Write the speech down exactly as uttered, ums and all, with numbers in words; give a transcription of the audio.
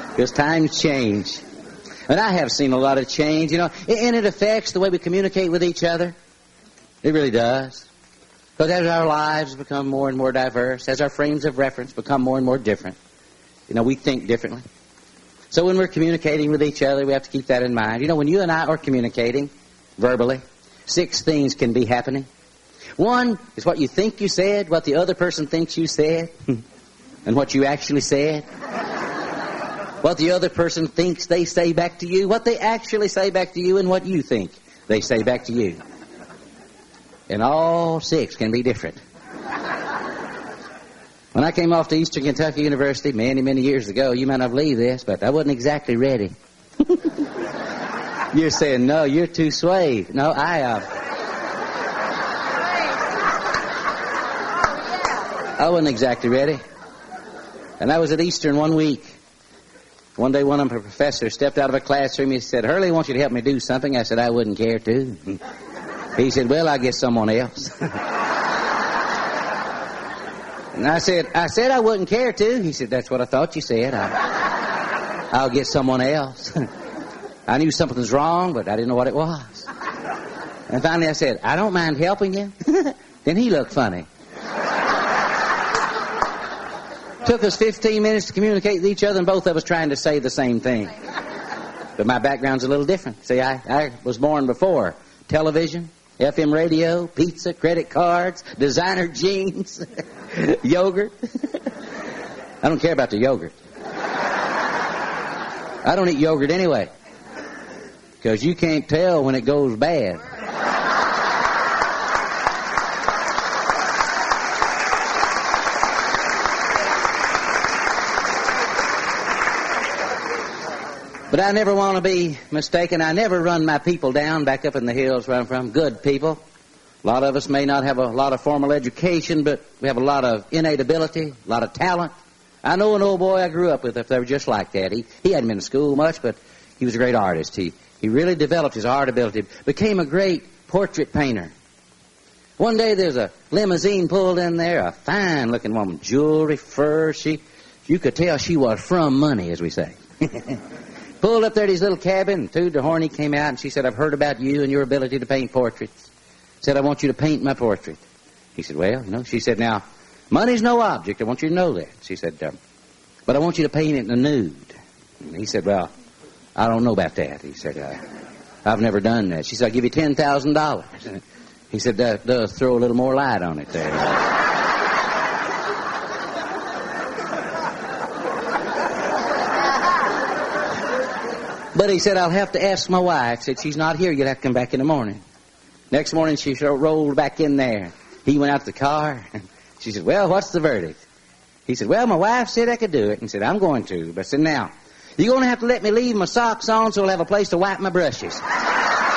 Because times change. And I have seen a lot of change, you know, and it affects the way we communicate with each other. It really does. Because as our lives become more and more diverse, as our frames of reference become more and more different, you know, we think differently. So when we're communicating with each other, we have to keep that in mind. You know, when you and I are communicating verbally, six things can be happening. One is what you think you said, what the other person thinks you said, and what you actually said. What the other person thinks they say back to you, what they actually say back to you, and what you think they say back to you. And all six can be different. When I came off to Eastern Kentucky University many, many years ago, you might not believe this, but I wasn't exactly ready. You're saying, no, you're too suave. No, I, uh... I wasn't exactly ready. And I was at Eastern one week. One day, one of my professors stepped out of a classroom. He said, Hurley, I want you to help me do something. I said, I wouldn't care to. He said, well, I'll get someone else. And I said, I said I wouldn't care to. He said, that's what I thought you said. I, I'll get someone else. I knew something was wrong, but I didn't know what it was. And finally I said, I don't mind helping you. Then he looked funny. Took us fifteen minutes to communicate with each other, and both of us trying to say the same thing. But my background's a little different. See, I, I was born before television, F M radio, pizza, credit cards, designer jeans, yogurt. I don't care about the yogurt. I don't eat yogurt anyway, because you can't tell when it goes bad. But I never want to be mistaken. I never run my people down back up in the hills where I'm from. Good people. A lot of us may not have a lot of formal education, but we have a lot of innate ability, a lot of talent. I know an old boy I grew up with, if they were just like that. He, he hadn't been to school much, but he was a great artist. He, he really developed his art ability, became a great portrait painter. One day there's a limousine pulled in there, a fine-looking woman, jewelry, fur. She, you could tell she was from money, as we say. Pulled up there to his little cabin, and tooted the horn. He came out, and she said, I've heard about you and your ability to paint portraits. Said, I want you to paint my portrait. He said, well, you know, she said, now, money's no object. I want you to know that. She said, um, but I want you to paint it in a nude. And he said, well, I don't know about that. He said, uh, I've never done that. She said, I'll give you ten thousand dollars. He said, that does throw a little more light on it there. But he said, I'll have to ask my wife. Said, she's not here. You'll have to come back in the morning. Next morning, she rolled back in there. He went out to the car. She said, well, what's the verdict? He said, well, my wife said I could do it. And said, I'm going to. But I said, now, you're going to have to let me leave my socks on so I'll have a place to wipe my brushes.